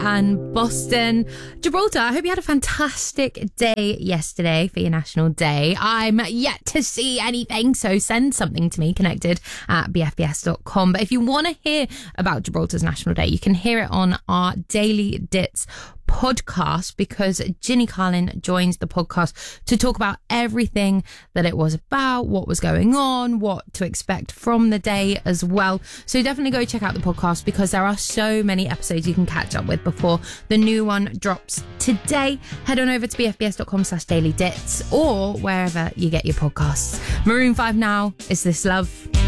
and Boston. Gibraltar, I hope you had a fantastic day yesterday for your National Day. I'm yet to see anything, so send something to me, connected@bfbs.com. But if you want to hear about Gibraltar's National Day, you can hear it on our Daily Dits podcast, because Ginny Carlin joins the podcast to talk about everything that it was about, what was going on, what to expect from the day as well. So definitely go check out the podcast, because there are so many episodes you can catch up with before the new one drops today. Head on over to bfbs.com/dailydits or wherever you get your podcasts. Maroon 5 now, Is This Love?